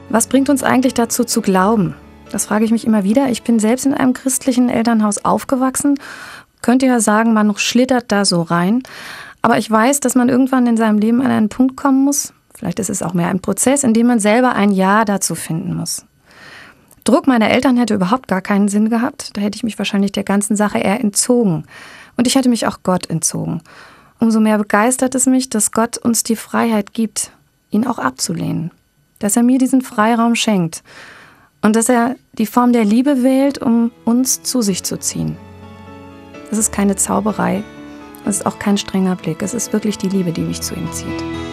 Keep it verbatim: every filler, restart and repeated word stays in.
Was bringt uns eigentlich dazu zu glauben? Das frage ich mich immer wieder. Ich bin selbst in einem christlichen Elternhaus aufgewachsen. Könnte ja sagen, man schlittert da so rein. Aber ich weiß, dass man irgendwann in seinem Leben an einen Punkt kommen muss. Vielleicht ist es auch mehr ein Prozess, in dem man selber ein Ja dazu finden muss. Druck meiner Eltern hätte überhaupt gar keinen Sinn gehabt. Da hätte ich mich wahrscheinlich der ganzen Sache eher entzogen. Und ich hätte mich auch Gott entzogen. Umso mehr begeistert es mich, dass Gott uns die Freiheit gibt, ihn auch abzulehnen. Dass er mir diesen Freiraum schenkt. Und dass er die Form der Liebe wählt, um uns zu sich zu ziehen. Es ist keine Zauberei. Es ist auch kein strenger Blick. Es ist wirklich die Liebe, die mich zu ihm zieht.